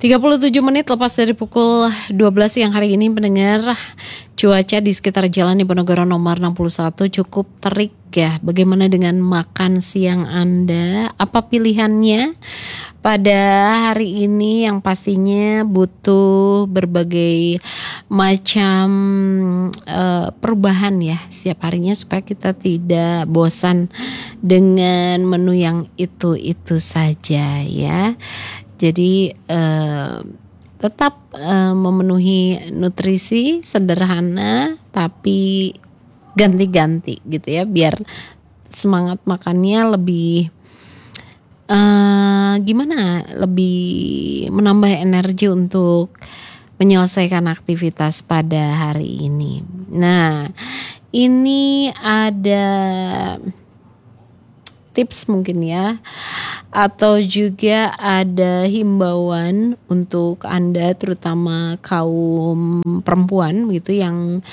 37 menit lepas dari pukul 12 siang hari ini, pendengar. Cuaca di sekitar Jalan Diponegoro nomor 61 cukup terik ya. Bagaimana dengan makan siang Anda? Apa pilihannya pada hari ini yang pastinya butuh berbagai macam perubahan ya setiap harinya supaya kita tidak bosan dengan menu yang itu saja ya. Jadi tetap memenuhi nutrisi sederhana tapi ganti-ganti gitu ya, biar semangat makannya lebih lebih menambah energi untuk menyelesaikan aktivitas pada hari ini. Nah, ini ada tips mungkin ya, atau juga ada himbauan untuk Anda terutama kaum perempuan gitu yang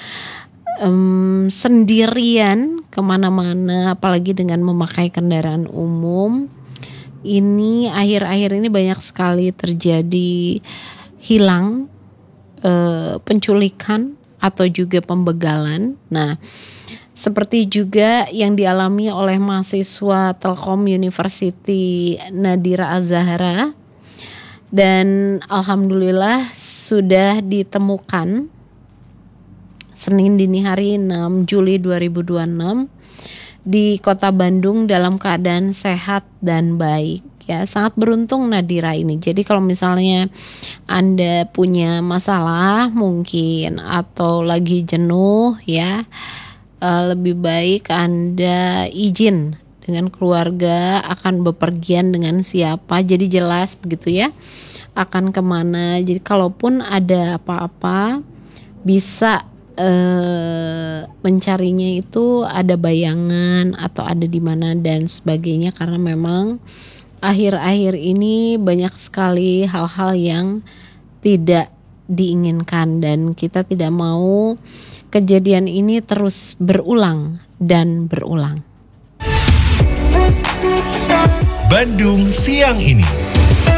sendirian kemana-mana, apalagi dengan memakai kendaraan umum. Ini akhir-akhir ini banyak sekali terjadi hilang, penculikan atau juga pembegalan. Nah, seperti juga yang dialami oleh mahasiswa Telkom University Nadira Azahra, dan alhamdulillah sudah ditemukan Senin dini hari 6 Juli 2026 di Kota Bandung dalam keadaan sehat dan baik. Ya, sangat beruntung Nadira ini. Jadi kalau misalnya Anda punya masalah mungkin atau lagi jenuh ya, lebih baik Anda izin dengan keluarga akan bepergian dengan siapa, jadi jelas begitu ya akan kemana. Jadi kalaupun ada apa-apa bisa mencarinya itu ada bayangan atau ada di mana dan sebagainya, karena memang akhir-akhir ini banyak sekali hal-hal yang tidak diinginkan dan kita tidak mau kejadian ini terus berulang dan berulang. Bandung siang ini.